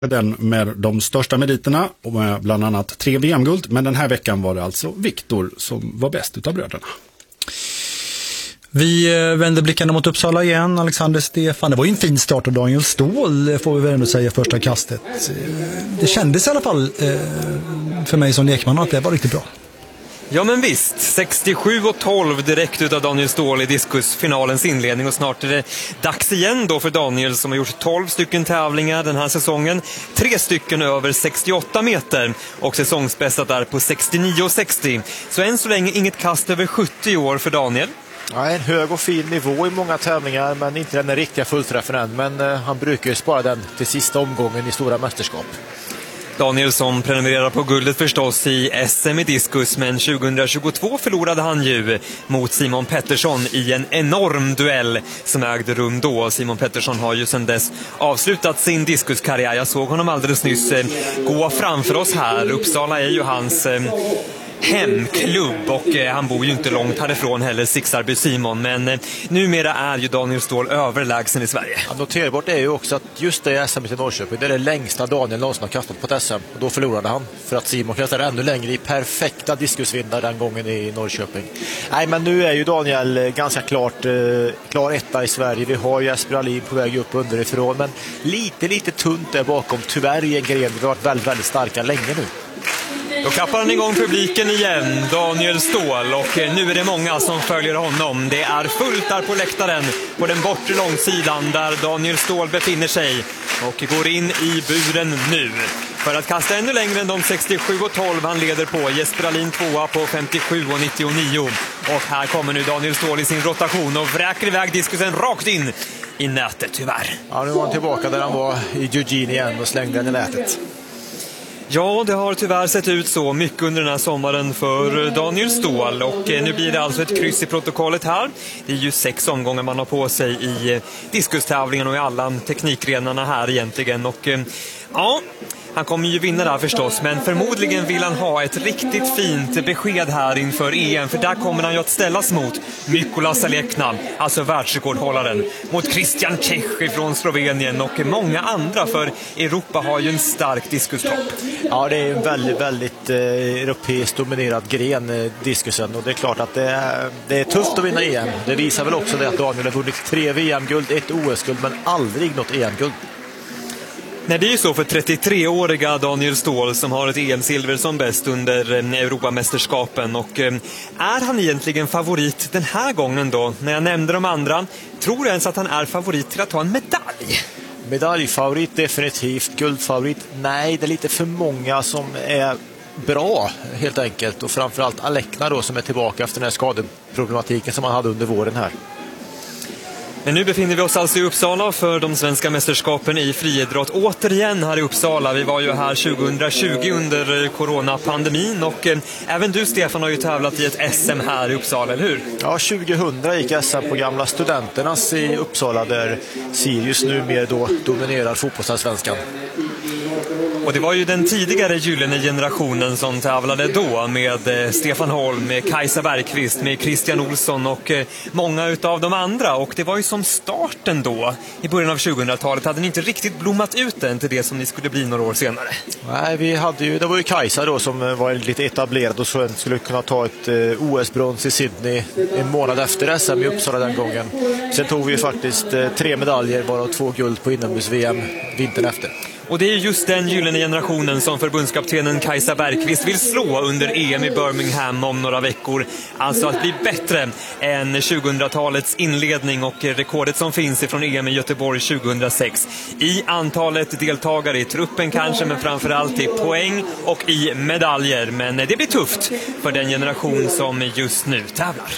Den med de största meriterna och med bland annat 3 VM-guld. Men den här veckan var det alltså Viktor som var bäst utav bröderna. Vi vänder blickarna mot Uppsala igen. Alexander Stefan, det var ju en fin start av Daniel Ståhl, får vi väl ändå säga, första kastet. Det kändes i alla fall för mig som lekman att det var riktigt bra. Ja men visst, 67-12 direkt utav Daniel Ståhl i diskusfinalens inledning, och snart är det dags igen då för Daniel som har gjort 12 stycken tävlingar den här säsongen, 3 stycken över 68 meter och säsongsbästat där på 69,60. Så än så länge inget kast över 70 år för Daniel. Ja, en hög och fin nivå i många tävlingar, men inte den riktiga fullträffen än. Men han brukar ju spara den till sista omgången i stora mästerskap. Daniel som prenumererar på guldet förstås i SM i diskus, men 2022 förlorade han ju mot Simon Pettersson i en enorm duell som ägde rum då. Simon Pettersson har ju sedan dess avslutat sin diskuskarriär. Jag såg honom alldeles nyss gå framför oss här. Uppsala är ju hans hemklubb och han bor ju inte långt härifrån heller, Sixarby Simon, men numera är ju Daniel Ståhl överlägsen i Sverige. Ja, noterbart är ju också att just det SM i Norrköping, det är det längsta Daniel någonsin har kastat på ett SM, och då förlorade han för att Simon kastade ännu längre i perfekta diskusvindar den gången i Norrköping. Nej, men nu är ju Daniel ganska klar etta i Sverige. Vi har Jesper Alin på väg upp underifrån, men lite tunt där bakom, tyvärr i en gren. Vi har varit väldigt, väldigt starka länge nu. Då klappar han igång publiken igen, Daniel Ståhl, och nu är det många som följer honom. Det är fullt där på läktaren på den bortre långsidan där Daniel Ståhl befinner sig och går in i buren nu för att kasta ännu längre än de 67,12 han leder på. Jesper Alin 2 på 57,99. Och här kommer nu Daniel Ståhl i sin rotation och vräker iväg diskusen rakt in i nätet, tyvärr. Ja, nu var han tillbaka där han var i Eugene igen och slängde den i nätet. Ja, det har tyvärr sett ut så mycket under den här sommaren för Daniel Ståhl, och nu blir det alltså ett kryss i protokollet här. Det är ju 6 omgångar man har på sig i diskustävlingen och i alla teknikgrenarna här egentligen, och ja, han kommer ju vinna där förstås, men förmodligen vill han ha ett riktigt fint besked här inför EM, för där kommer han ju att ställas mot Mykola Salekna, alltså världsrekordhållaren, mot Christian Čech från Slovenien och många andra, för Europa har ju en stark diskustopp. Ja, det är en väldigt, väldigt europeiskt dominerad gren, diskusen, och det är klart att det är tufft att vinna EM. Det visar väl också det att Daniel har vunnit 3 VM-guld, 1 OS-guld, men aldrig något EM-guld. Nej, det är ju så för 33-åriga Daniel Ståhl som har ett EM-silver som bäst under Europamästerskapen. Och är han egentligen favorit den här gången då? När jag nämnde de andra, tror jag ens att han är favorit till att ta en medalj? Medaljfavorit definitivt, guldfavorit nej, det är lite för många som är bra helt enkelt, och framförallt Alekna då som är tillbaka efter den här skadeproblematiken som han hade under våren här. Men nu befinner vi oss alltså i Uppsala för de svenska mästerskapen i friidrott. Återigen här i Uppsala. Vi var ju här 2020 under coronapandemin, och även du, Stefan, har ju tävlat i ett SM här i Uppsala, eller hur? Ja, 2000 gick SM på gamla Studenternas i Uppsala, där Sirius numera då dominerar fotbollsallsvenskan. Och det var ju den tidigare gyllene generationen som tävlade då, med Stefan Holm, med Kajsa Bergqvist, med Christian Olsson och många utav de andra. Och det var ju som starten då, i början av 2000-talet, hade ni inte riktigt blommat ut än till det som ni skulle bli några år senare. Nej, det var ju Kajsa då som var lite etablerad och så skulle kunna ta ett OS-brons i Sydney en månad efter SM i Uppsala den gången. Sen tog vi ju faktiskt 3 medaljer, varav 2 guld på inomhus-VM vintern efter. Och det är just den gyllene generationen som förbundskaptenen Kajsa Bergqvist vill slå under EM i Birmingham om några veckor. Alltså att bli bättre än 2000-talets inledning och rekordet som finns ifrån EM i Göteborg 2006. I antalet deltagare i truppen kanske, men framförallt i poäng och i medaljer. Men det blir tufft för den generation som just nu tävlar.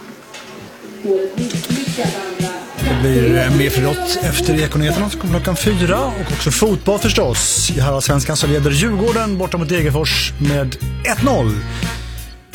Det blir mer friidrott efter Ekonyheterna som kommer klockan 4, och också fotboll förstås. I Allsvenskan så leder Djurgården borta mot Degerfors med 1-0.